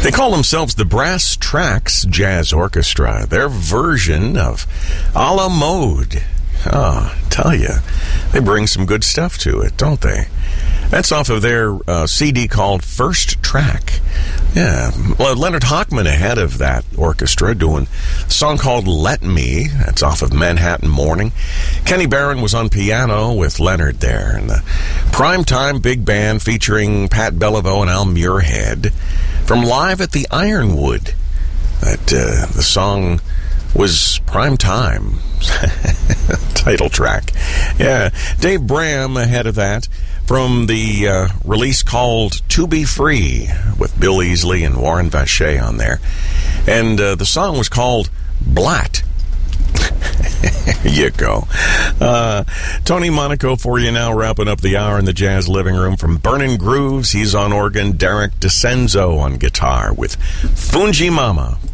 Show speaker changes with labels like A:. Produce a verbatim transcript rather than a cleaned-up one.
A: They call themselves the Brass Tracks Jazz Orchestra. Their version of a la mode. Oh, tell you, they bring some good stuff to it, don't they? That's off of their uh, C D called First Track. Yeah, well, Leonard Hochman ahead of that orchestra doing a song called Let Me. That's off of Manhattan Morning. Kenny Barron was on piano with Leonard there. And the primetime big band featuring Pat Bellevaux and Al Muirhead from Live at the Ironwood. That uh, the song was Prime Time. Title track. Yeah, Dave Bram ahead of that from the uh, release called To Be Free with Bill Easley and Warren Vacher on there. And uh, the song was called Blatt. There you go. Uh, Tony Monaco for you now, wrapping up the hour in the Jazz Living Room. From Burnin' Grooves, he's on organ. Derek DeCenzo on guitar with Fungi Mama.